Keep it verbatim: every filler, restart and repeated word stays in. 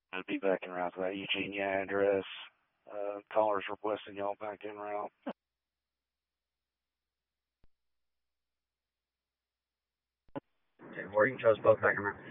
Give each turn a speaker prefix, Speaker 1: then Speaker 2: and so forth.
Speaker 1: I'll be back in route to that Eugenia address. Uh, callers requesting y'all back in route.
Speaker 2: ten four, you can show us both back in route.